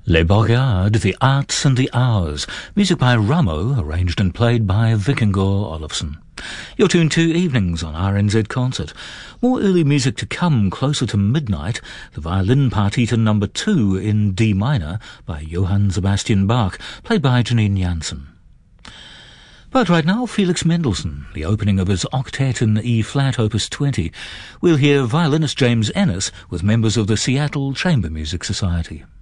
Les Bogarde, The Arts and the Hours. Music by Ramo, arranged and played by Vikingor Olofsson. You're tuned to Evenings on RNZ Concert. More early music to come closer to midnight. The Violin Partita No. 2 in D minor by Johann Sebastian Bach, played by Janine Jansen. But right now, Felix Mendelssohn, the opening of his octet in E-flat, Opus 20. We'll hear violinist James Ennis with members of the Seattle Chamber Music Society.